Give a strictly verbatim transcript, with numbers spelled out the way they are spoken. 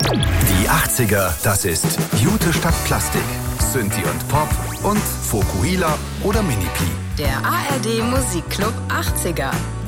Die achtziger, das ist Jute statt Plastik, Synthi und Pop und Fokuhila oder Mini-Pi. Der A R D Musikclub achtziger.